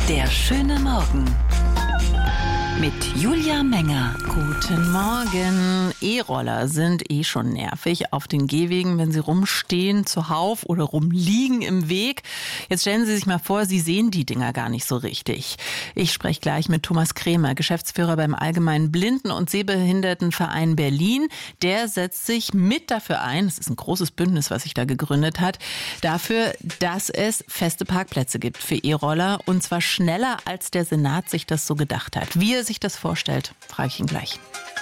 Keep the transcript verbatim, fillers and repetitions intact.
Der schöne Morgen mit Julia Menger. Guten Morgen. E-Roller sind eh schon nervig auf den Gehwegen, wenn sie rumstehen zuhauf oder rumliegen im Weg. Jetzt stellen Sie sich mal vor, Sie sehen die Dinger gar nicht so richtig. Ich spreche gleich mit Thomas Krämer, Geschäftsführer beim Allgemeinen Blinden- und Sehbehindertenverein Berlin. Der setzt sich mit dafür ein, das ist ein großes Bündnis, was sich da gegründet hat, dafür, dass es feste Parkplätze gibt für E-Roller und zwar schneller, als der Senat sich das so gedacht hat. Wie er sich das vorstellt, frage ich ihn gleich.